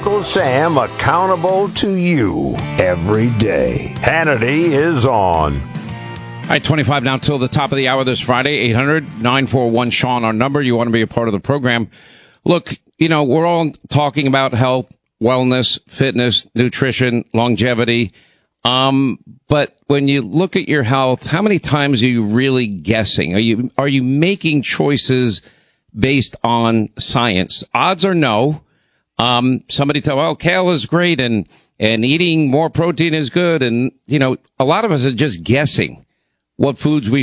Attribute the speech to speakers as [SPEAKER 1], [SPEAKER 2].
[SPEAKER 1] Uncle Sam accountable to you every day. Hannity is on.
[SPEAKER 2] All right, 25 now till the top of the hour this Friday. 800-941-SEAN, our number. You want to be a part of the program. Look, we're all talking about health, wellness, fitness, nutrition, longevity. But when you look at your health, how many times are you really guessing? Are you making choices based on science? Odds are no. Somebody tell, kale is great and eating more protein is good. And, a lot of us are just guessing what foods we